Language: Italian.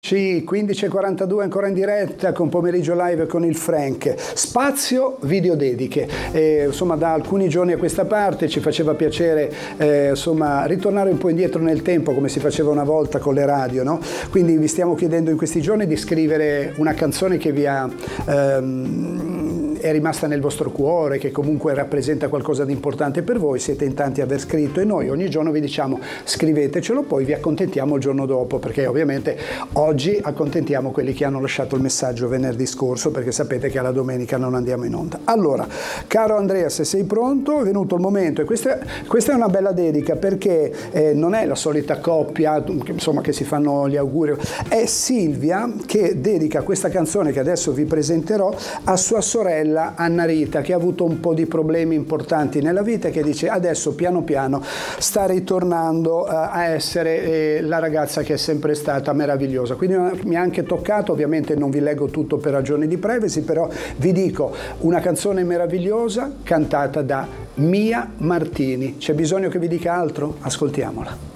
15:42 ancora in diretta con Pomeriggio Live con il Frank. Spazio video dediche. Insomma, da alcuni giorni a questa parte ci faceva piacere ritornare un po' indietro nel tempo, come si faceva una volta con le radio, no? Quindi vi stiamo chiedendo in questi giorni di scrivere una canzone che vi ha è rimasta nel vostro cuore, che comunque rappresenta qualcosa di importante per voi. Siete in tanti a aver scritto e noi ogni giorno vi diciamo scrivetecelo, poi vi accontentiamo il giorno dopo, perché ovviamente oggi accontentiamo quelli che hanno lasciato il messaggio venerdì scorso, perché sapete che alla domenica non andiamo in onda. Allora, caro Andrea, se sei pronto, è venuto il momento, e questa è una bella dedica, perché non è la solita coppia insomma che si fanno gli auguri, è Silvia che dedica questa canzone che adesso vi presenterò a sua sorella Anna Rita, che ha avuto un po' di problemi importanti nella vita e che dice adesso piano piano sta ritornando a essere la ragazza che è sempre stata meravigliosa. Quindi mi ha anche toccato, ovviamente non vi leggo tutto per ragioni di privacy, però vi dico una canzone meravigliosa cantata da Mia Martini. C'è bisogno che vi dica altro? Ascoltiamola.